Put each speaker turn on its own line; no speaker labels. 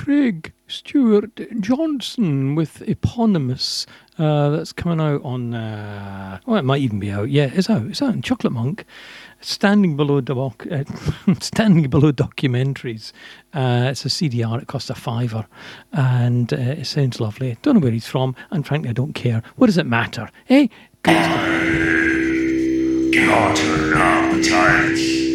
Craig Stewart Johnson with Eponymous. That's coming out on... it might even be out. Yeah, it's out. It's out in Chocolate Monk. Standing Below Standing Below Documentaries. It's a CD art. It costs £5, and it sounds lovely. Don't know where he's from, and frankly, I don't care. What does it matter? Got an appetite.